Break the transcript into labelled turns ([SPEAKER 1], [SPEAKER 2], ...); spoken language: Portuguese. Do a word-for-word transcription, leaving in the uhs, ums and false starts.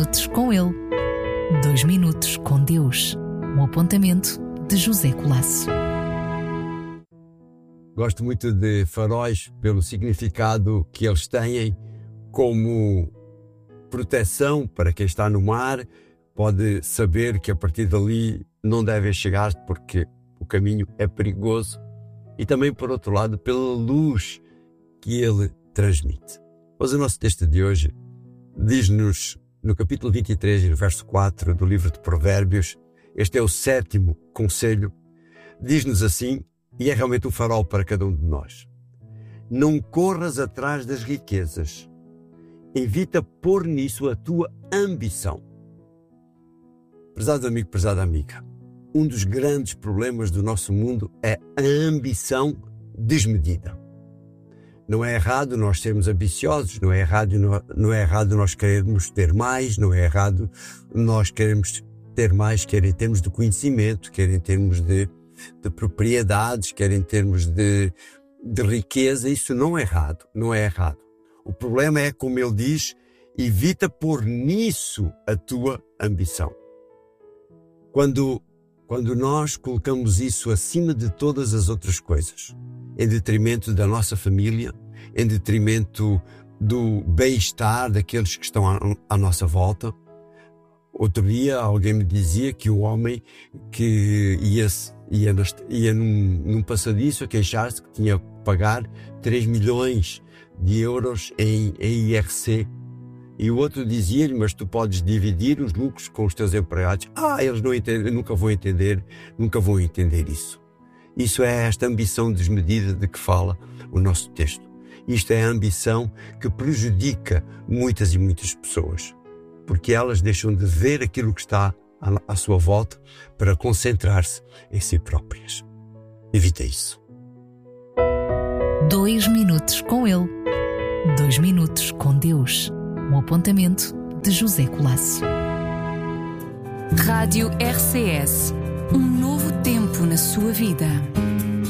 [SPEAKER 1] minutos com ele. Dois minutos com Deus. Um apontamento de José Colasso.
[SPEAKER 2] Gosto muito de faróis pelo significado que eles têm como proteção para quem está no mar. Pode saber que a partir dali não deve chegar porque o caminho é perigoso. E também, por outro lado, pela luz que ele transmite. Mas o nosso texto de hoje diz-nos, no capítulo vinte e três, no verso quatro do livro de Provérbios, este é o sétimo conselho, diz-nos assim, e é realmente um farol para cada um de nós: não corras atrás das riquezas, evita pôr nisso a tua ambição. Prezado amigo, prezada amiga, um dos grandes problemas do nosso mundo é a ambição desmedida. Não é errado nós sermos ambiciosos, não é errado, não é errado nós querermos ter mais, não é errado nós queremos ter mais, quer em termos de conhecimento, quer em termos de, de propriedades, quer em termos de, de riqueza. Isso não é errado, não é errado. O problema é, como ele diz, evita pôr nisso a tua ambição. Quando, quando nós colocamos isso acima de todas as outras coisas, em detrimento da nossa família, em detrimento do bem-estar daqueles que estão à, à nossa volta. Outro dia alguém me dizia que o homem que ia, ia, ia num, num passadiço a queixar-se que tinha que pagar três milhões de euros em, em I R C. E o outro dizia-lhe, mas tu podes dividir os lucros com os teus empregados. Ah, eles não entendem, nunca vão entender, nunca vão entender isso. Isso é esta ambição desmedida de que fala o nosso texto. Isto é a ambição que prejudica muitas e muitas pessoas, porque elas deixam de ver aquilo que está à, à sua volta para concentrar-se em si próprias. Evita isso.
[SPEAKER 1] Dois minutos com ele. Dois minutos com Deus. Um apontamento de José Colasso.
[SPEAKER 3] Rádio R C S. Um novo tempo na sua vida.